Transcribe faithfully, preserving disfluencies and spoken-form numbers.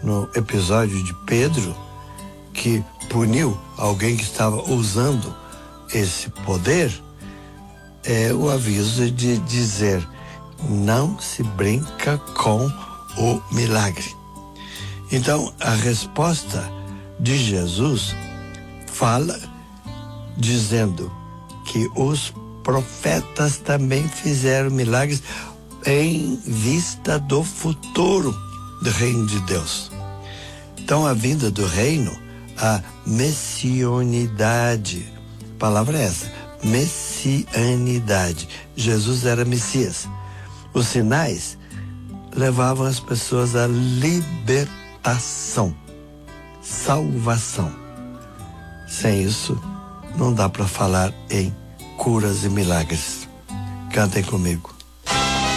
no episódio de Pedro, que puniu alguém que estava usando esse poder, é o aviso de dizer: não se brinca com o milagre. Então, a resposta de Jesus fala dizendo que os profetas também fizeram milagres em vista do futuro do reino de Deus. Então, a vinda do reino, a messianidade, a palavra é essa, messianidade. Jesus era Messias. Os sinais levavam as pessoas à libertação, salvação. Sem isso, não dá para falar em curas e milagres. Cantem comigo.